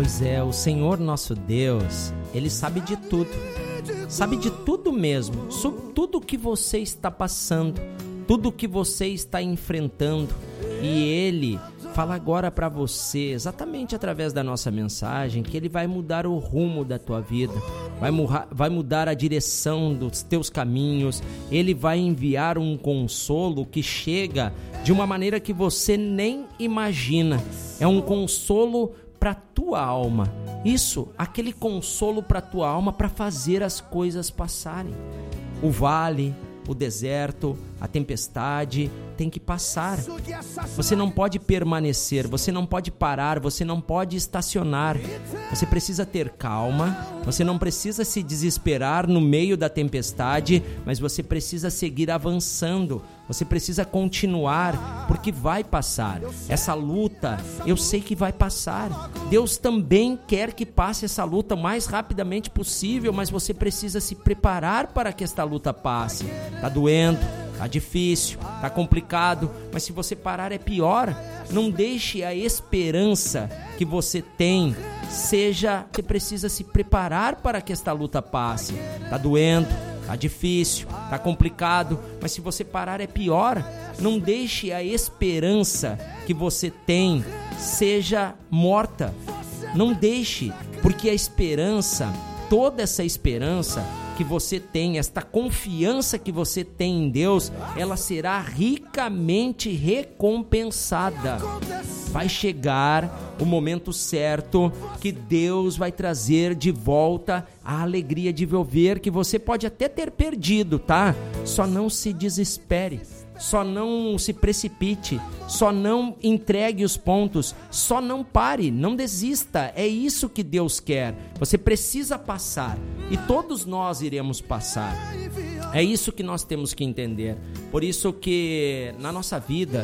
Pois é, o Senhor nosso Deus, Ele sabe de tudo mesmo, sobre tudo que você está passando, tudo que você está enfrentando, e Ele fala agora para você, exatamente através da nossa mensagem, que Ele vai mudar o rumo da tua vida, vai mudar a direção dos teus caminhos, Ele vai enviar um consolo que chega de uma maneira que você nem imagina. É um consolo para tua alma. Isso, aquele consolo para tua alma, para fazer as coisas passarem. O vale, o deserto, a tempestade tem que passar. Você não pode permanecer, você não pode parar, você não pode estacionar. Você precisa ter calma, você não precisa se desesperar no meio da tempestade, mas você precisa seguir avançando. Você precisa continuar, porque vai passar. Essa luta, eu sei que vai passar. Deus também quer que passe essa luta o mais rapidamente possível, mas você precisa se preparar para que esta luta passe. Tá doendo, tá difícil, tá complicado, mas se você parar é pior. Não deixe a esperança que você tem você precisa se preparar para que esta luta passe. Tá doendo, tá difícil, tá complicado, mas se você parar é pior. Não deixe a esperança que você tem seja morta. Não deixe, porque a esperança, toda essa esperança que você tem, esta confiança que você tem em Deus, ela será ricamente recompensada. Vai chegar o momento certo que Deus vai trazer de volta a alegria de viver que você pode até ter perdido, tá? Só não se desespere. Só não se precipite, só não entregue os pontos, só não pare, não desista. É isso que Deus quer. Você precisa passar e todos nós iremos passar. É isso que nós temos que entender. Por isso que na nossa vida,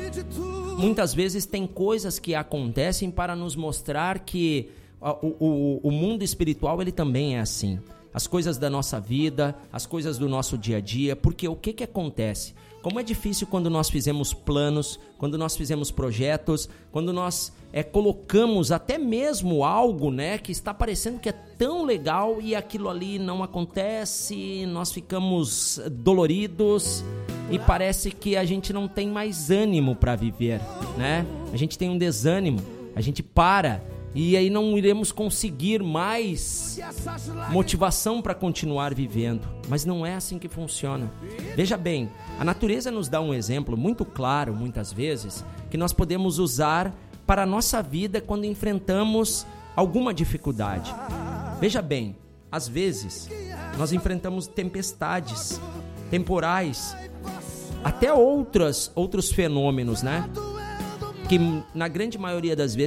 muitas vezes tem coisas que acontecem para nos mostrar que o mundo espiritual ele também é assim. As coisas da nossa vida, as coisas do nosso dia a dia, porque o que acontece? Como é difícil quando nós fizemos planos, quando nós fizemos projetos, quando nós colocamos até mesmo algo, né, que está parecendo que é tão legal e aquilo ali não acontece, nós ficamos doloridos e parece que a gente não tem mais ânimo para viver, né? A gente tem um desânimo, a gente para. E aí não iremos conseguir mais motivação para continuar vivendo. Mas não é assim que funciona. Veja bem, a natureza nos dá um exemplo muito claro, muitas vezes, que nós podemos usar para a nossa vida quando enfrentamos alguma dificuldade. Veja bem, às vezes nós enfrentamos tempestades, temporais, até outros fenômenos, né? Que na grande maioria das vezes